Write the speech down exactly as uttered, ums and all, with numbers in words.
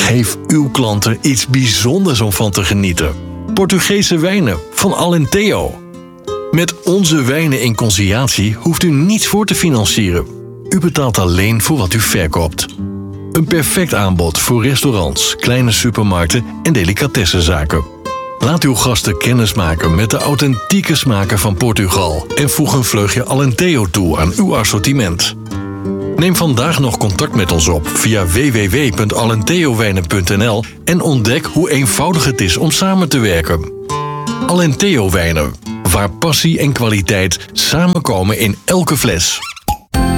Geef uw klanten iets bijzonders om van te genieten. Portugese wijnen van Alentejo. Met onze wijnen in conciliatie hoeft u niets voor te financieren. U betaalt alleen voor wat u verkoopt. Een perfect aanbod voor restaurants, kleine supermarkten en delicatessenzaken. Laat uw gasten kennis maken met de authentieke smaken van Portugal en voeg een vleugje Alentejo toe aan uw assortiment. Neem vandaag nog contact met ons op via w w w punt alentejowijnen punt n l en ontdek hoe eenvoudig het is om samen te werken. Alentejo Wijnen, waar passie en kwaliteit samenkomen in elke fles.